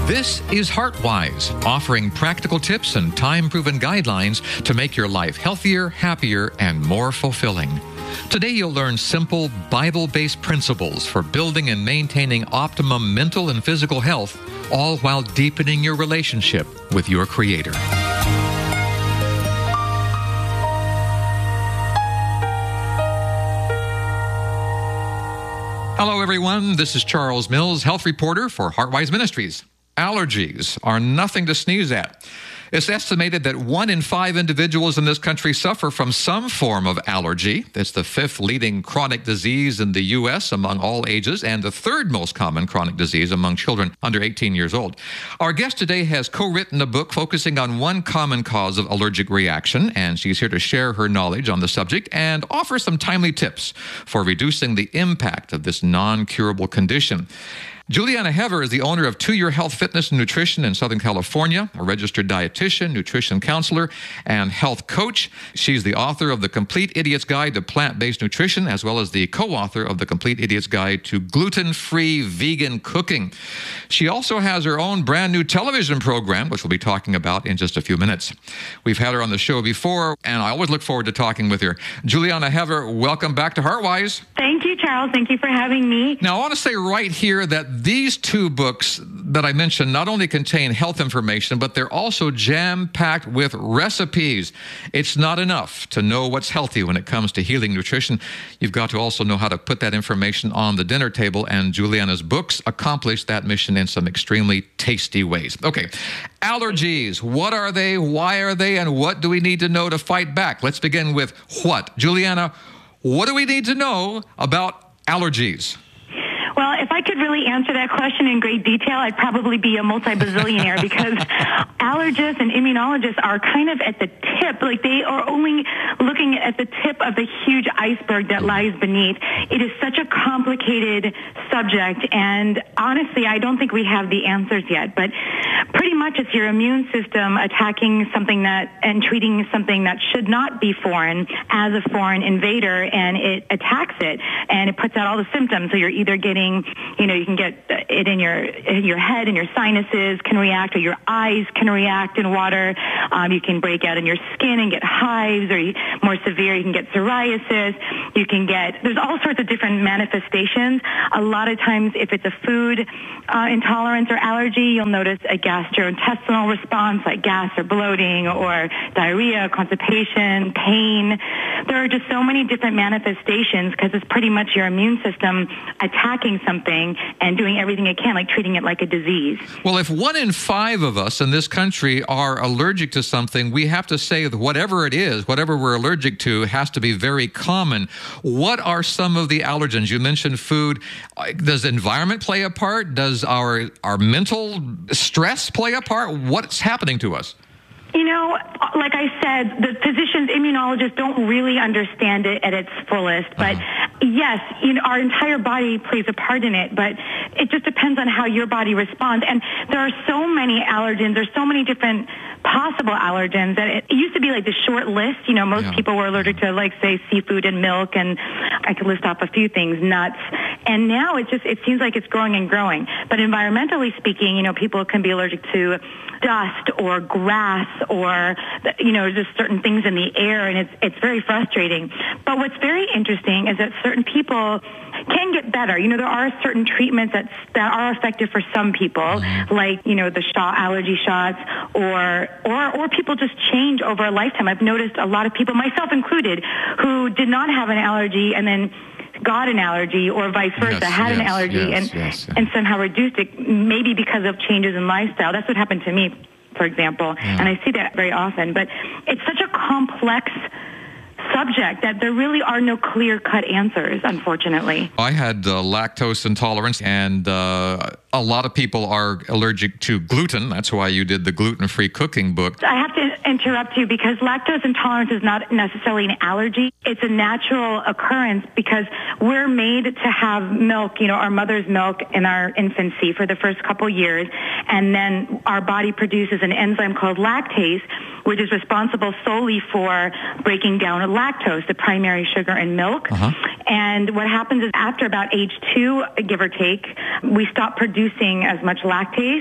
This is HeartWise, offering practical tips and time-proven guidelines to make your life healthier, happier, and more fulfilling. Today you'll learn simple Bible-based principles for building and maintaining optimum mental and physical health, all while deepening your relationship with your Creator. Hello, everyone. This is Charles Mills, health reporter for HeartWise Ministries. Allergies are nothing to sneeze at. It's estimated that 1 in 5 individuals in this country suffer from some form of allergy. It's the 5th leading chronic disease in the U.S. among all ages and the 3rd most common chronic disease among children under 18 years old. Our guest today has co-written a book focusing on one common cause of allergic reaction, and she's here to share her knowledge on the subject and offer some timely tips for reducing the impact of this non-curable condition. Juliana Hever is the owner of 2 Year Health, Fitness, and Nutrition in Southern California, a registered dietitian, nutrition counselor, and health coach. She's the author of The Complete Idiot's Guide to Plant-Based Nutrition, as well as the co-author of The Complete Idiot's Guide to Gluten-Free Vegan Cooking. She also has her own brand new television program, which we'll be talking about in just a few minutes. We've had her on the show before, and I always look forward to talking with her. Juliana Hever, welcome back to HeartWise. Thank you, Charles. Thank you for having me. Now, I want to say right here that these 2 books that I mentioned not only contain health information, but they're also jam-packed with recipes. It's not enough to know what's healthy when it comes to healing nutrition. You've got to also know how to put that information on the dinner table, and Juliana's books accomplish that mission in some extremely tasty ways. Okay, allergies. What are they? Why are they? And what do we need to know to fight back? Let's begin with what? Juliana, what do we need to know about allergies? Well, if I could really answer that question in great detail, I'd probably be a multi-bazillionaire because allergists and immunologists are kind of at the tip. Like, they are only looking at the tip of the huge iceberg that lies beneath. It is such a complicated subject, and honestly, I don't think we have the answers yet. But pretty much it's your immune system attacking something that and treating something that should not be foreign as a foreign invader, and it attacks it, and it puts out all the symptoms. So you're either getting, you can get it in your head, and your sinuses can react, or your eyes can react in water. You can break out in your skin and get hives, or more severe, you can get psoriasis. There's all sorts of different manifestations. A lot of times, if it's a food intolerance or allergy, you'll notice a gastrointestinal response like gas or bloating or diarrhea, constipation, pain. There are just so many different manifestations because it's pretty much your immune system attacking something and doing everything it can, like treating it like a disease. Well, if 1 in 5 of us in this country are allergic to something, we have to say that whatever it is, whatever we're allergic to, has to be very common. What are some of the allergens? You mentioned food. Does the environment play a part? Does our mental stress play a part? What's happening to us? Like I said, the physicians, immunologists don't really understand it at its fullest. But yes, our entire body plays a part in it, but it just depends on how your body responds. And there are so many allergens. There's so many different possible allergens that it used to be like the short list. Most people were allergic to, like, say, seafood and milk, and I could list off a few things, nuts. And now it seems like it's growing and growing. But environmentally speaking, people can be allergic to dust or grass or, just certain things in the air, and it's very frustrating. But what's very interesting is that certain people can get better. There are certain treatments that are effective for some people, like, the allergy shots, or people just change over a lifetime. I've noticed a lot of people, myself included, who did not have an allergy and then got an allergy, or vice versa, had an allergy and somehow reduced it, maybe because of changes in lifestyle. That's what happened to me, for example, and I see that very often. But it's such a complex subject that there really are no clear-cut answers, unfortunately. I had lactose intolerance, and a lot of people are allergic to gluten. That's why you did the gluten-free cooking book. I have to interrupt you because lactose intolerance is not necessarily an allergy. It's a natural occurrence because we're made to have milk, our mother's milk in our infancy for the first couple years, and then our body produces an enzyme called lactase, which is responsible solely for breaking down lactose, the primary sugar in milk. And what happens is after about age 2, give or take, we stop producing as much lactase,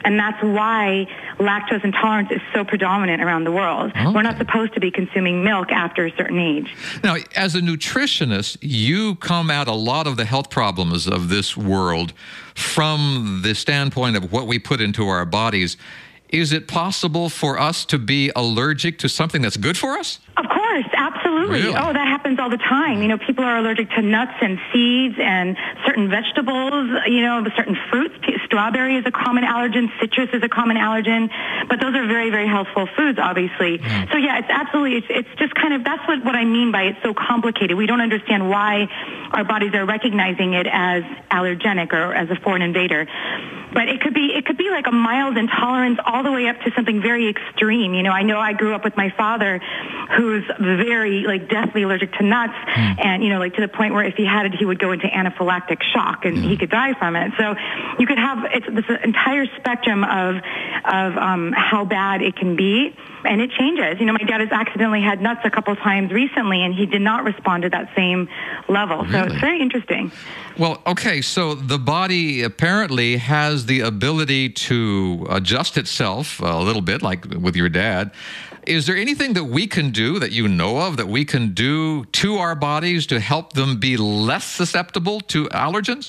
And that's why lactose intolerance is so predominant around the world. Okay. We're not supposed to be consuming milk after a certain age. Now, as a nutritionist, you come at a lot of the health problems of this world from the standpoint of what we put into our bodies. Is it possible for us to be allergic to something that's good for us? Of course, absolutely. Really? Oh, that happens all the time. You know, people are allergic to nuts and seeds and certain vegetables, you know, certain fruits. Strawberry is a common allergen. Citrus is a common allergen. But those are very, very healthful foods, obviously. So, yeah, it's absolutely, it's just kind of, that's what I mean by it's so complicated. We don't understand why our bodies are recognizing it as allergenic or as a foreign invader. But it could be like a mild intolerance all the way up to something very extreme. You know I grew up with my father who's very, like, deathly allergic to nuts and, you know, like to the point where if he had it, he would go into anaphylactic shock and he could die from it. So you could have this entire spectrum of how bad it can be, and it changes. You know, my dad has accidentally had nuts a couple times recently, and he did not respond to that same level. Really? So it's very interesting. Well, okay, so the body apparently has the ability to adjust itself a little bit, like with your dad. Is there anything that we can do, that you know of, that we can do to our bodies to help them be less susceptible to allergens?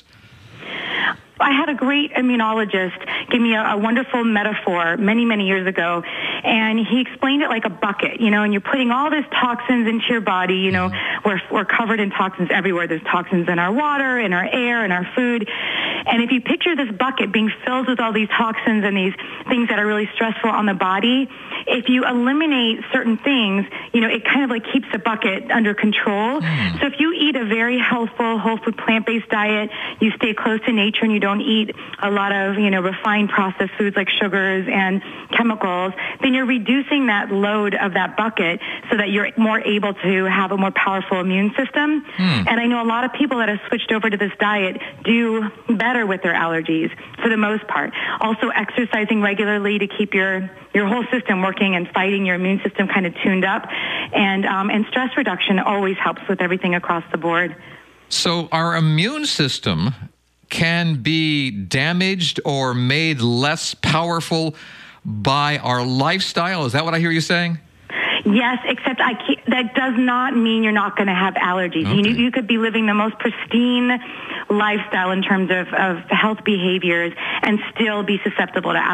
I had a great immunologist give me a wonderful metaphor many, many years ago, and he explained it like a bucket, you know, and you're putting all these toxins into your body, you know, we're covered in toxins everywhere. There's toxins in our water, in our air, in our food. And if you picture this bucket being filled with all these toxins and these things that are really stressful on the body, if you eliminate certain things, you know, it kind of like keeps the bucket under control. So if you eat a very healthful, whole food, plant-based diet, you stay close to nature and you don't eat a lot of, you know, refined processed foods like sugars and chemicals, then you're reducing that load of that bucket so that you're more able to have a more powerful immune system. And I know a lot of people that have switched over to this diet do better with their allergies for the most part. Also exercising regularly to keep your whole system working and fighting your immune system kind of tuned up. And stress reduction always helps with everything across the board. So our immune system can be damaged or made less powerful by our lifestyle. Is that what I hear you saying? Yes, except that does not mean you're not going to have allergies. Okay. You could be living the most pristine lifestyle in terms of health behaviors and still be susceptible to allergies.